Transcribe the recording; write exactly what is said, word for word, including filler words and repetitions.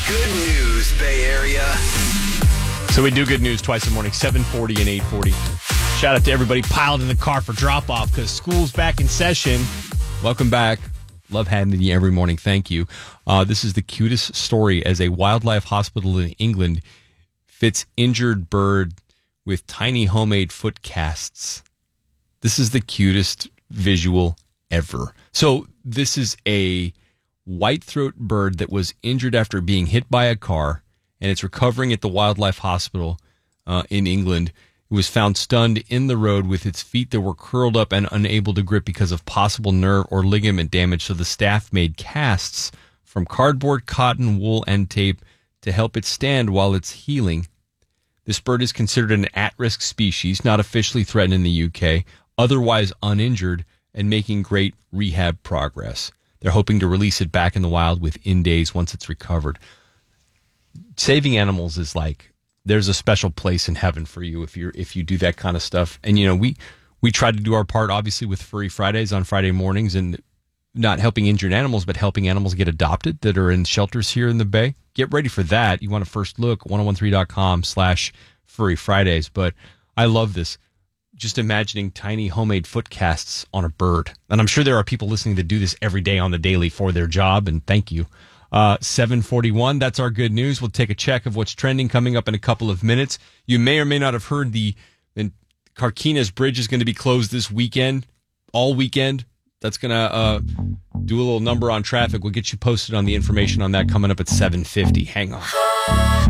Good news, Bay Area. So we do good news twice in the morning, seven forty and eight forty. Shout out to everybody piled in the car for drop-off because school's back in session. Welcome back. Love having you every morning. Thank you. Uh, this is the cutest story as a wildlife hospital in England fits injured bird with tiny homemade foot casts. This is the cutest visual ever. So this is a white-throat bird that was injured after being hit by a car, and it's recovering at the wildlife hospital uh, in England. It was found stunned in the road with its feet that were curled up and unable to grip because of possible nerve or ligament damage. So the staff made casts from cardboard, cotton, wool, and tape to help it stand while it's healing. This bird is considered an at-risk species, not officially threatened in the U K, otherwise uninjured, and making great rehab progress. They're hoping to release it back in the wild within days once it's recovered. Saving animals is like, there's a special place in heaven for you if you're if you do that kind of stuff. And, you know, we, we try to do our part, obviously, with Furry Fridays on Friday mornings, and not helping injured animals, but helping animals get adopted that are in shelters here in the Bay. Get ready for that. You want to first look, ten thirteen dot com slash Furry Fridays. But I love this. Just imagining tiny homemade foot casts on a bird. And I'm sure there are people listening that do this every day on the daily for their job, and thank you. Uh, seven forty-one, that's our good news. We'll take a check of what's trending coming up in a couple of minutes. You may or may not have heard the, the Carquinez Bridge is going to be closed this weekend, all weekend. That's going to uh, do a little number on traffic. We'll get you posted on the information on that coming up at seven fifty. Hang on.